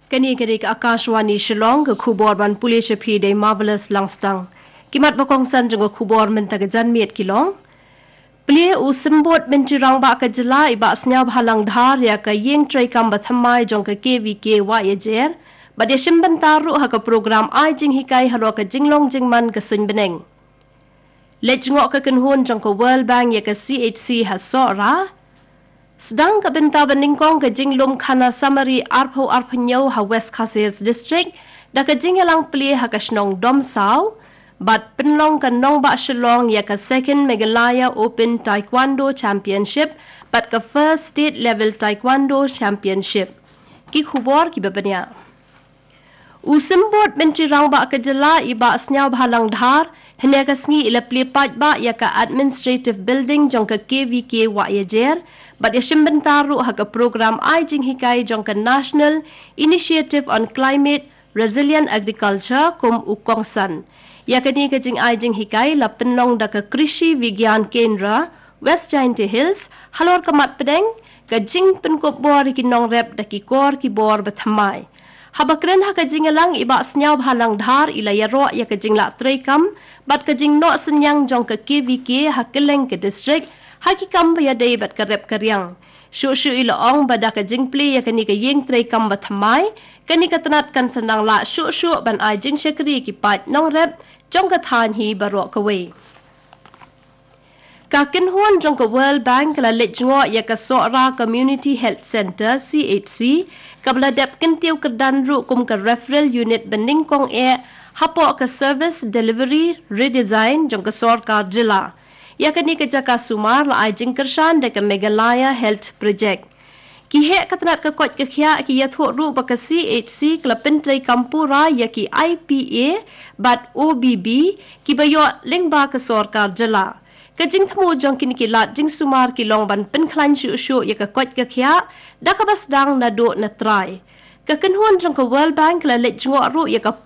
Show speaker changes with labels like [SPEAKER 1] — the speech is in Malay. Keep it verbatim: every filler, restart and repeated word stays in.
[SPEAKER 1] Kani-kani ke Akashwani Shillong ke khubor ban pulis phi de marvelous langstang. Kimat bakong san jeng khubor menta ke janmiet kilong. Plie u simbot menti rang ba ke jela iba snya bhalang dhar ya ke yeng trai kam bathamai jong ke K V K wa ye jer. Ba de simban taru ha ke program ai jing hikai halo ke jinglong jingman ke sun beneng. Let ngok ke kenhun jong ke World Bank ya ke C H C ha so ra. Sedang ke benta beningkong ke jinglum khana summary arpo arpanyau ha West Cassels district da ke jingalang plie ha ke snong dom sau bat penlong ke nong ba Shillong ya ke second Meghalaya Open Taekwondo Championship bat ke first state level Taekwondo Championship ki khubor ki babanya usimbot menteri rang ba ke jela iba snyau bhalang dhar hene ke sngi ila plie pat ba ya ke administrative building jong ke K V K wa ye jer But yashim bentaru ha ka program ai jing hikai jong ka National Initiative on Climate Resilient Agriculture kum ukongsan. Ya kani ka jing ai jing hikai la penlong da ka Krishi Vigyan Kendra West Giant Hills halor kamat pedeng ka jing penkop bor ki nong rep da ki kor ki bor bathamai. Habakren ha ka jing alang iba snyau bhalang dhar ila yaro ya ka jing la treikam bat ka jing no senyang jong ka K V K ha keleng ke district Haki kam ya day bat karep karyang. Shu-shu ila ong bada ka jingpli ya kani ka yeng tray kam bathamai. Kani ka tanat kan senang la shu-shu ban ai jing syakri ki pat nong rep. Jong ka than hi baro ka way. Ka kinhuan jong ka World Bank la lit jngwa ya ka Sora Community Health Center C H C. Kabla dep kintiw kedan ru kum ka referral unit bening kong e. Hapo ka service delivery redesign jong ka Sorkar jila. Ya kani ke jaka sumar la ai jingkershan de ke Meghalaya Health Project. Ki he katnat ke kot ke khia ki ya thok ru ba ke C H C kla pentrai kampura ya ki I P A bat O B B ki bayo ling ba ke Sorkar jela. Ke jing thmu jong kini ki lat jing sumar ki long ban pen khlan shu shu ya ke kot ke khia da ka bas dang na do na try. Ke kenhuan jong ke World Bank la let jngok ru ya ke